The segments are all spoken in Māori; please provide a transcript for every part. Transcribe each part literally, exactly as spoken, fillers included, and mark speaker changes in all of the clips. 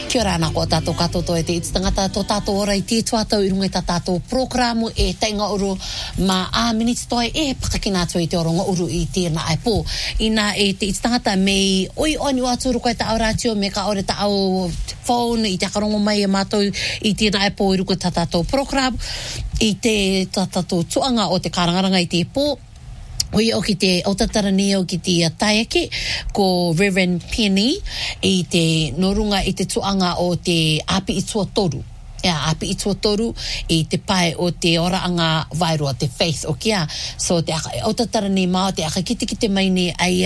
Speaker 1: Kia ora nā ko tātou katoto e te iti tangata tō tātou ora I te tuatau I runga I tā tātou programu e tainga uru ma a miniti toi e pakakina atu I te oronga uru I tēnā ai pō. Ina e te iti tangata mei oi oni watu rukai ta au rātio me ka ore ta au phone I te akarongo mai e mātou I tēnā ai pō I rukai tā tātou programu I te tā tātou tuanga o te kārangaranga I te pō. Oi o ki te autatara o ki te taiake ko Reverend Penny I te norunga I te tuanga o te api I tuatoru. Ea api I tuatoru I te pai o te oraanga vairua, te faith o kia. So te autatara ni mao te aka kiti ki te maini ai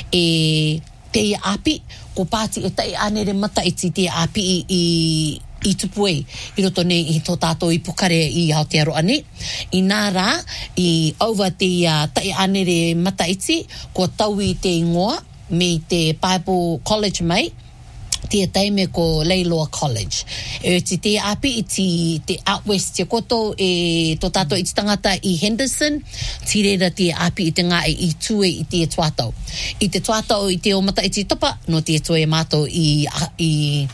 Speaker 1: e te api ko pāti e tai anere mata iti te api I, I I tupu e, I roto nei I tō tātou I pukare I Aotearoa ne. I nā rā, I auwa te uh, tai anere mataiti, ko tau I te ingoa, me te Bible College mai, te taime ko Leiloa College. E ti te api I ti te Out West te koto e tō tātou I te tangata I Henderson, ti reira te api I te ngā I tue I te tuatau. I te tuatau I te o mataiti topa, no te tue mātou I... I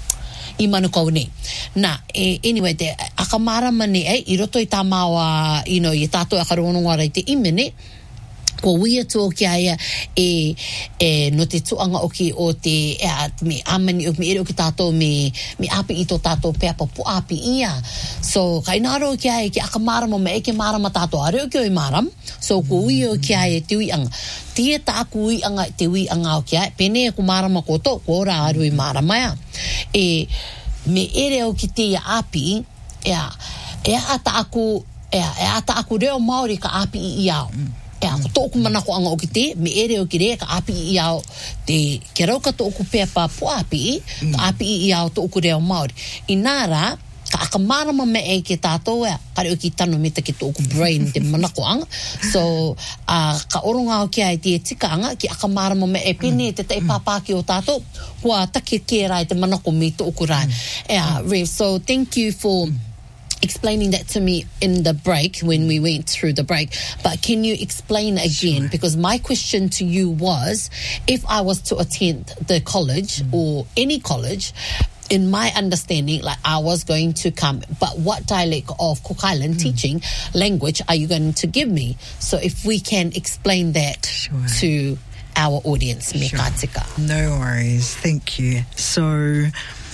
Speaker 1: I manukau nei. Nā, e, anyway, te akamarama ne, eh, I roto I tā maua, you know, I tātou akarongonga rai te imene, ko wia tō ki aia e, e no te tuanga oki o te ea, me amani o me ere o ki tātou me, me api I tō tātou peapa pu api ia. So, kai nāro ki aia ki akamarama me eke marama tātou are o ki oi maram. So, ko wia o ki aia te ui anga. Tia tāku ui anga te ui anga o ki aia. Pene e ko marama koto, ko ora aru I marama ia. E me ere o ki te api, ea, ea ata aku, ea, ea ata aku reo Māori ka api I iau. Mm. Ea, ko tōku manako anga o ki te, me ere o ki rea ka api I iau, te ke rauka tōku pepa po api, mm. ka api I iau tōku reo Māori. I nāra, ka akamarama me e ke tātou ea, kare o ki tanu me te ke tōku brain te manako anga. So, uh, ka oronga o ki ai te tika anga, ki akamarama me e pene te te papaki o tātou, kua take ke rai te manako me tōku rai. Ea, Rev, so thank you for explaining that to me in the break when we went through the break, but can you explain again? Sure. Because my question to you was, if I was to attend the college mm. or any college, in my understanding, like I was going to come, but what dialect of Cook Island mm. teaching language are you going to give me? So if we can explain that sure. to our audience, sure. Mekatika.
Speaker 2: No worries, thank you. So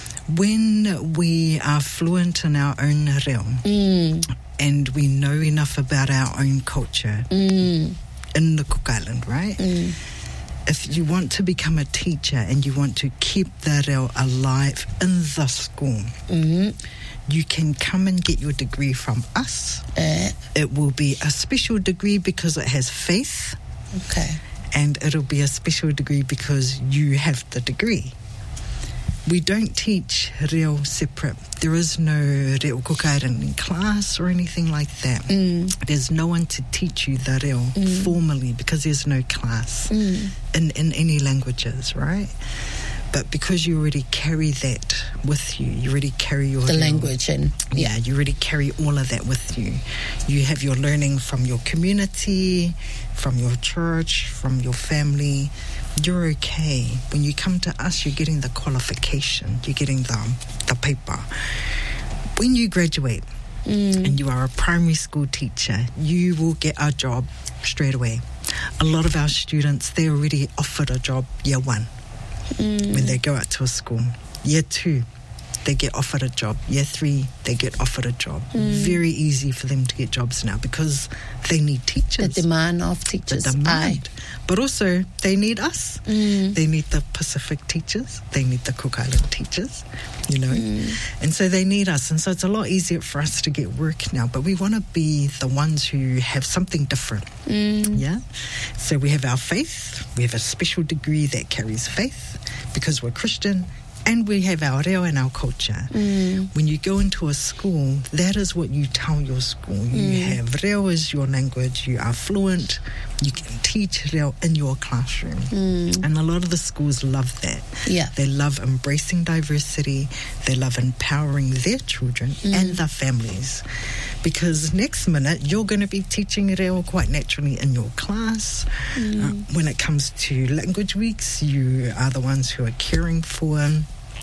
Speaker 2: when we are fluent in our own reo mm. and we know enough about our own culture mm. in the Cook Island, right? Mm. If you want to become a teacher and you want to keep the reo alive in the school, mm-hmm. you can come and get your degree from us. Uh. It will be a special degree because it has faith.
Speaker 1: Okay.
Speaker 2: And it'll be a special degree because you have the degree. We don't teach reo separate. There is no reo Cook Island in class or anything like that. Mm. There's no one to teach you the reo mm. formally because there's no class mm. in, in any languages, right? But because you already carry that with you, you already carry your...
Speaker 1: The
Speaker 2: reo,
Speaker 1: language and...
Speaker 2: Yeah, you already carry all of that with you. You have your learning from your community, from your church, from your family. You're okay. When you come to us, you're getting the qualification. You're getting the, the paper. When you graduate mm. and you are a primary school teacher, you will get a job straight away. A lot of our students, they're already offered a job year one mm. when they go out to a school. Year two, they get offered a job. Year three, they get offered a job. Mm. Very easy for them to get jobs now because they need teachers.
Speaker 1: The demand of teachers.
Speaker 2: The demand. Aye. But also, they need us. Mm. They need the Pacific teachers. They need the Cook Island teachers, you know. Mm. And so they need us. And so it's a lot easier for us to get work now. But we want to be the ones who have something different. Mm. Yeah? So we have our faith. We have a special degree that carries faith because we're Christian. And we have our reo and our culture. Mm. When you go into a school, that is what you tell your school. You mm. have reo as your language. You are fluent. You can teach reo in your classroom. Mm. And a lot of the schools love that.
Speaker 1: Yeah.
Speaker 2: They love embracing diversity. They love empowering their children mm. and their families. Because next minute, you're going to be teaching reo quite naturally in your class. Mm. Uh, when it comes to language weeks, you are the ones who are caring for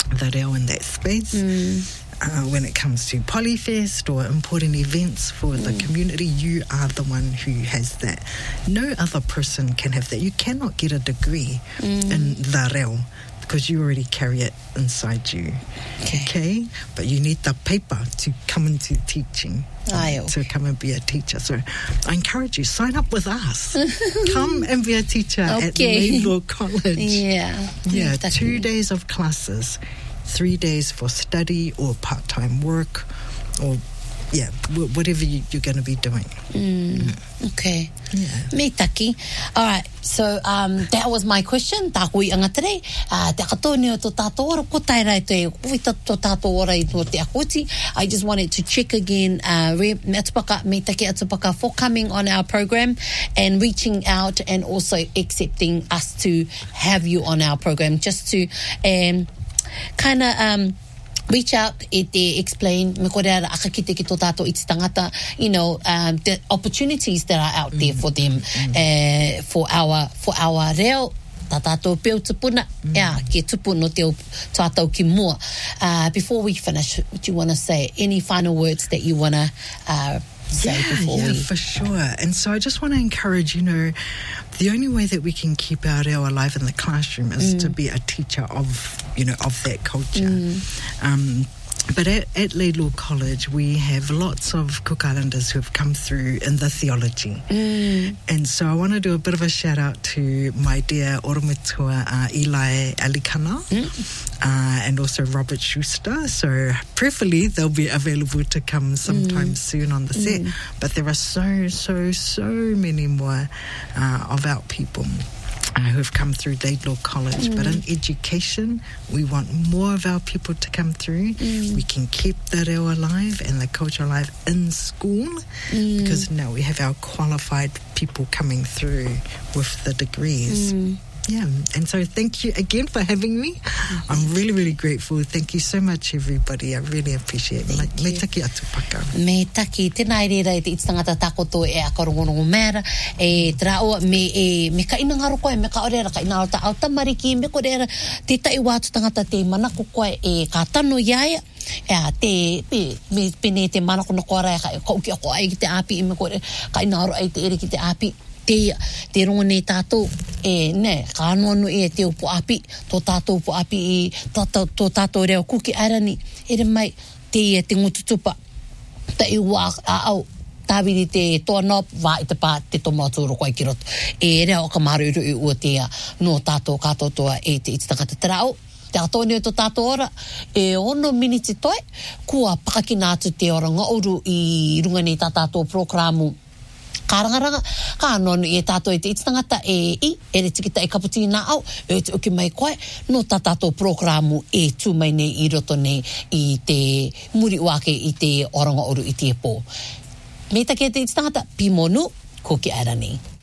Speaker 2: the reo in that space. Mm. Uh, when it comes to Polyfest or important events for mm. the community, you are the one who has that. No other person can have that. You cannot get a degree mm. in the reo because you already carry it inside you. Okay. okay? But you need the paper to come into teaching, um, to come and be a teacher. So I encourage you, sign up with us. Come and be a teacher okay. at Laidlaw College.
Speaker 1: Yeah.
Speaker 2: Yeah, two days of classes. Three days for study or part-time work or, yeah, w- whatever you, you're going to be doing.
Speaker 1: Mm, mm. Okay.
Speaker 2: Yeah.
Speaker 1: Me taki. All right. So um, that was my question. Tā hui anga today. Uh, te katoni o tō tātou ora. Ko tai rai te uita tō tātou ora I tō te akoti. I just wanted to check again uh, re, me atupaka, me taki atupaka for coming on our program and reaching out and also accepting us to have you on our program just to... Um, kind of um, reach out e te explain me kore ara akakite ki tō tātou I te tangata, you know, um, the opportunities that are out there mm. for them, mm. uh, for our for our reo tā tātou peo tupuna, mm. yeah, ke tupu no te tātou ki mua. Uh, before we finish, would you want to say any final words that you want to uh, say
Speaker 2: yeah,
Speaker 1: before
Speaker 2: yeah,
Speaker 1: we...
Speaker 2: for sure. And so I just want to encourage, you know, the only way that we can keep our reo alive in the classroom is mm. to be a teacher of, you know, of that culture. Mm. Um, but at, at Laidlaw College, we have lots of Cook Islanders who have come through in the theology. Mm. And so I want to do a bit of a shout out to my dear Oromatua uh, Eli Alikana mm. uh, and also Robert Schuster. So preferably they'll be available to come sometime mm. soon on the set. Mm. But there are so, so, so many more uh, of our people Uh, who have come through Laidlaw College. Mm. But in education, we want more of our people to come through. Mm. We can keep the reo alive and the culture alive in school mm. because now we have our qualified people coming through with the degrees. Mm. Yeah, and so thank you again for having me. I'm really, really grateful. Thank you so much, everybody. I really appreciate it. Me taki atupaka.
Speaker 1: Me taki, tēnā i reira e te itangata takoto e akarongorongo mera, e trao me e me ka inangaro koe, me ka orera ka inaro ta auta mariki, me ko reira te tai wātu tangata te manako koe e ka tano iaia, e te pe me pene te manako na koe rai ka uki ako ai ki te api, me ko ka inaro ai te ere ki te api. Te, te rongo nei tātou, e ne, ka anuanu e te upo api, tō tātou upo api i tō tātou reo kuki arani, ere mai te e te ngututupa, ta i wā a au, tāwiri te toa nop, wā i te pā, te tō mātūro koe ki roto. E reo o ka maru i ua te no tātou kātou toa e te itatangata te rao. Te atoni o tō tātou ora, e ono miniti toi, kua pakakina atu te ora ngauru i runga nei tā tātou programu Kārangaranga, ka anonu e tātou e te itangata e i, e re tikita e kaputi nā au, e te uki mai koe, no tā tātou programu e tū mai nei I roto nei I te muri wake I te oranga oru I te pō. Me take te itangata, pimonu, ko ki arani.